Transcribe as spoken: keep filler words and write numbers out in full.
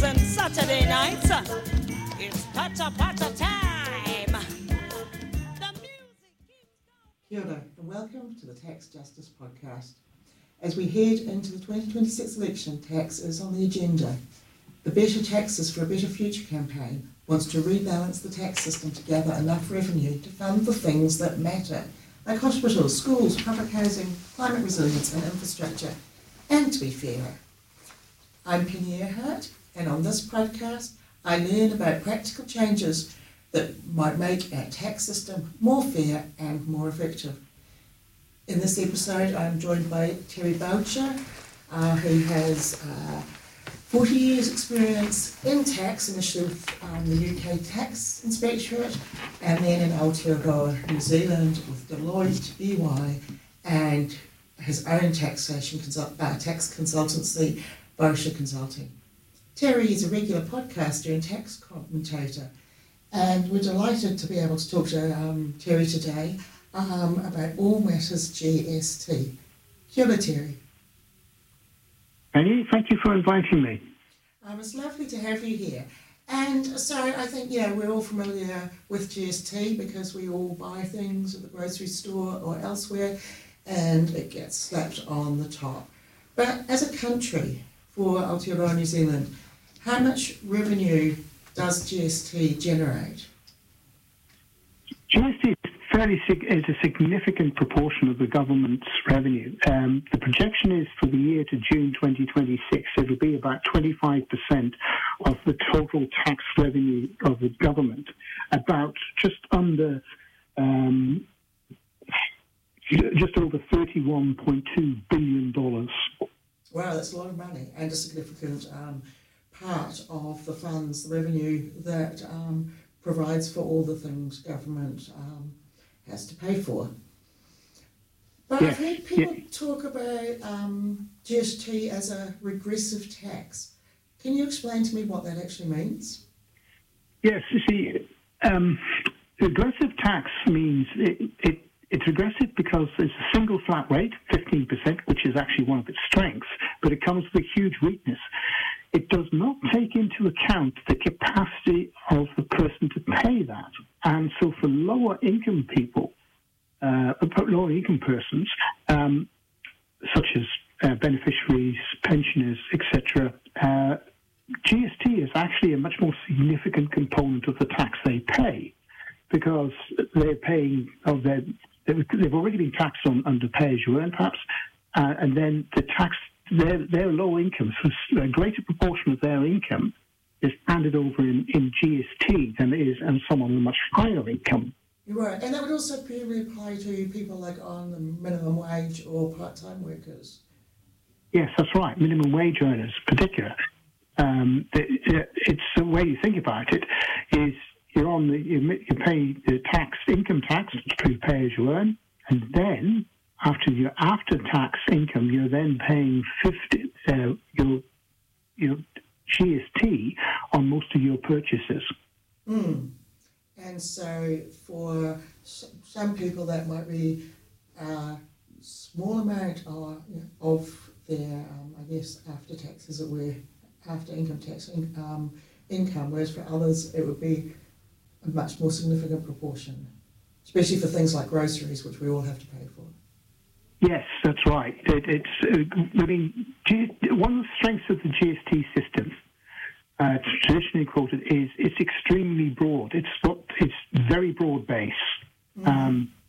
and Saturday nights. It's Pata Pata time. The music keeps going. Kia ora, and welcome to the Tax Justice Podcast. As we head into the twenty twenty-six election, tax is on the agenda. The Better Taxes for a Better Future campaign wants to rebalance the tax system to gather enough revenue to fund the things that matter, like hospitals, schools, public housing, climate resilience and infrastructure, and to be fairer. I'm Penny Earhart, and on this podcast I learn about practical changes that might make our tax system more fair and more effective. In this episode I'm joined by Terry Boucher, uh, who has uh, forty years experience in tax, initially with um, the U K Tax Inspectorate, and then in Aotearoa, New Zealand with Deloitte, E Y, and his own taxation consult- uh, tax consultancy, Boucher Consulting. Terry is a regular podcaster and tax commentator, and we're delighted to be able to talk to um, Terry today um, about all matters G S T. Kia ora, Terry. Penny, thank you for inviting me. Um, it's lovely to have you here. And so I think, you know, we're all familiar with G S T because we all buy things at the grocery store or elsewhere and it gets slapped on the top. But as a country, for Aotearoa New Zealand, how much revenue does G S T generate? G S T is fairly sig- is a significant proportion of the government's revenue. Um, the projection is for the year to June twenty twenty-six, it will be about twenty-five percent of the total tax revenue of the government, about just under, um, just over thirty-one point two billion dollars. Wow, that's a lot of money and a significant um, part of the funds, the revenue that um, provides for all the things government um, has to pay for. But yes, I've heard people yes. talk about um, G S T as a regressive tax. Can you explain to me what that actually means? Yes, you see, um, regressive tax means it, it, it's regressive because it's a single flat rate, fifteen percent, which is actually one of its strengths, but it comes with a huge weakness. It does not take into account the capacity of the person to pay that. And so for lower income people, uh, lower income persons, um, such as uh, beneficiaries, pensioners, et cetera, uh, G S T is actually a much more significant component of the tax they pay because they're paying, oh, they're, they've already been taxed on under pay-as-you-earn, perhaps, uh, and then the tax, their, their low income, so a greater proportion of their income is handed over in, in G S T than it is on someone with a much higher income. Right, and that would also probably apply to people like on the minimum wage or part-time workers. Yes, that's right, minimum wage earners in particular. Um, it's the way you think about it is you're on the, you, you pay the tax, income tax through pay as you earn, and then after your after tax income, you're then paying fifty uh, your your G S T on most of your purchases. Mm. And so for some people that might be a small amount of, you know, of their, um, I guess, after tax, as it were, after income tax in, um, income, whereas for others it would be a much more significant proportion, especially for things like groceries, which we all have to pay for. Yes, that's right. It, it's, uh, I mean, G- one of the strengths of the G S T system, uh, traditionally quoted, is it's extremely broad. It's not, it's very broad base. Mm-hmm. Um,